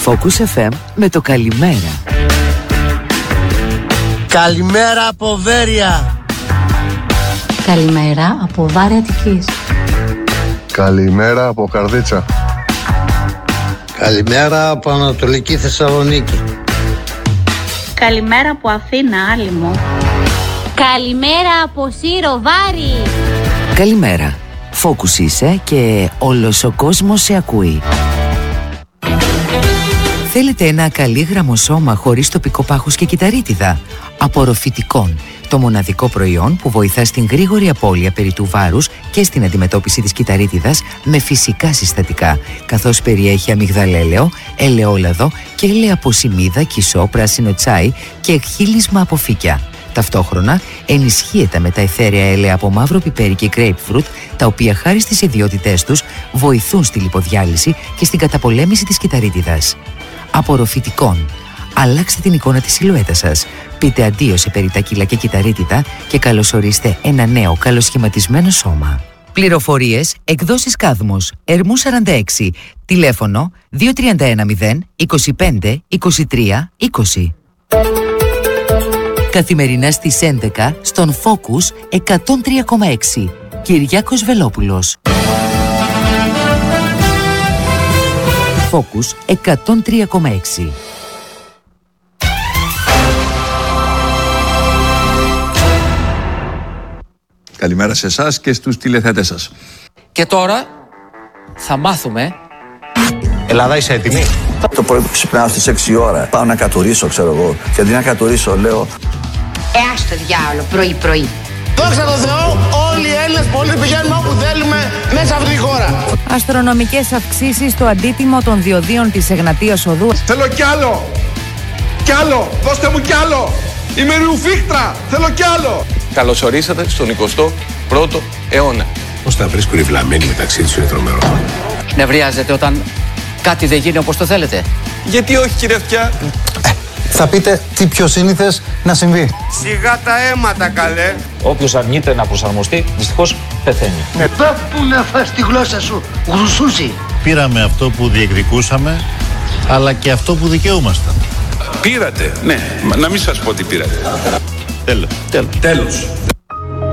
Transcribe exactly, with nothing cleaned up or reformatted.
Focus εφ εμ με το καλημέρα. Καλημέρα από Βέρεια. Καλημέρα από Βάρη Αττικής. Καλημέρα από Καρδίτσα. Καλημέρα από Ανατολική Θεσσαλονίκη. Καλημέρα από Αθήνα, Άλυμο. Καλημέρα από Σύρο, Βάρη. Καλημέρα. Focus είσαι και όλος ο κόσμος σε ακούει. Θέλετε ένα καλύγραμμο σώμα χωρίς τοπικό πάχος και κυταρίτιδα? Απορροφητικών, το μοναδικό προϊόν που βοηθά στην γρήγορη απώλεια περί του βάρους και στην αντιμετώπιση της κυταρίτιδας με φυσικά συστατικά, καθώς περιέχει αμυγδαλέλαιο, ελαιόλαδο και ελαιαποσημίδα, κισό, πράσινο τσάι και εκχύλισμα από φύκια. Ταυτόχρονα ενισχύεται με τα αιθέρια έλαια από μαύρο πιπέρι και grapefruit, τα οποία χάρη στις ιδιότητές τους βοηθούν στη λιποδιάλυση και στην καταπολέμηση της κυταρίτιδας. Απορροφητικών. Αλλάξτε την εικόνα της σιλουέτας σας. Πείτε αντίο σε περιτακύλα και κυταρίτιδα και καλωσορίστε ένα νέο καλοσχηματισμένο σώμα. Πληροφορίες, εκδόσεις Κάδμος, Ερμού σαράντα έξι, τηλέφωνο δύο τρία ένα μηδέν είκοσι πέντε είκοσι τρία είκοσι. Καθημερινά στις έντεκα στον Focus εκατόν τρία κόμμα έξι. Κυριάκος Βελόπουλος. Focus εκατόν τρία κόμμα έξι. Καλημέρα σε εσάς και στους τηλεθεατές σας. Και τώρα θα μάθουμε. Ελλάδα, είσαι έτοιμη? Το πρωί που ξυπνάω στις έξι ώρα, πάω να κατουρίσω, ξέρω εγώ. Και αντί να κατουρίσω, λέω: Ε, ας το διάολο, πρωί-πρωί. Δόξα τω Θεώ, όλοι οι Έλληνες πολίτες πηγαίνουμε όπου θέλουμε μέσα από τη χώρα. Αστρονομικές αυξήσεις στο αντίτιμο των διοδίων της Εγνατίας Οδού. Θέλω κι άλλο! Κι άλλο! Δώστε μου κι άλλο! Είμαι ρουφίχτρα! Θέλω κι άλλο! Καλώς ορίσατε στον εικοστό πρώτο αιώνα. Πώς τα βρίσκουν οι βλαμμένοι μεταξύ τους, είναι τρομερό. Νευριάζετε όταν κάτι δεν γίνει όπως το θέλετε? Γιατί όχι, κύριε Αυτιά? Ε, θα πείτε τι πιο σύνηθες να συμβεί. Σιγά τα αίματα, καλέ. Όποιος αρνείται να προσαρμοστεί, δυστυχώς πεθαίνει. Ναι. Πού να φας τη γλώσσα σου, γρουσούζι. Πήραμε αυτό που διεκδικούσαμε, αλλά και αυτό που δικαιούμασταν. Πήρατε, ναι. Να μην σας πω τι πήρατε. Τέλος. Τέλος. Τέλος.